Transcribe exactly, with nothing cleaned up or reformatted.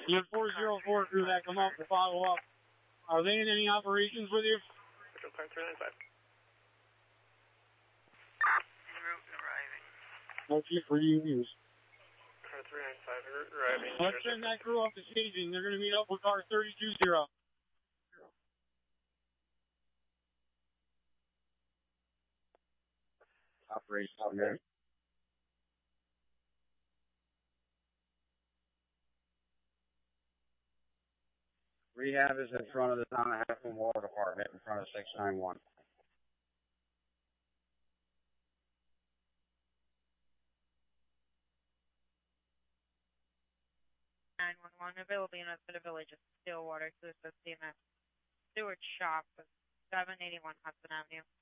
You have four zero four crew that come up to follow up. Are they in any operations with you? Car three nine five. En route and arriving. Okay, for you use. Car three nine five, arriving. Let's send that crew up to staging. They're going to meet up with car thirty-two zero. Operation out there. Rehab is in front of the town of Hackman Water Department, in front of six nine one. nine one one, available units for the village of Stillwater to assist C M S Stewart Shop, seven eighty-one Hudson Avenue.